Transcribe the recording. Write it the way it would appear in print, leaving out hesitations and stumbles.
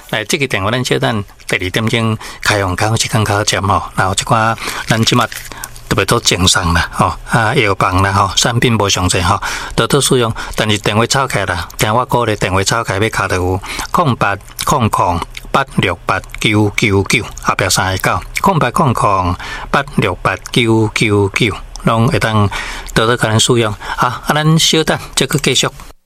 来，这个电话咱小等第2点钟开放考时间考接吼，然后即款咱即马特别多精商啦，药房啦，产品无上济多多使用，但是电话抄起啦，听我鼓励电话抄起要卡到有0800868999后壁3个90800868999，拢会当多多甲咱使用。好，咱小等再去继续。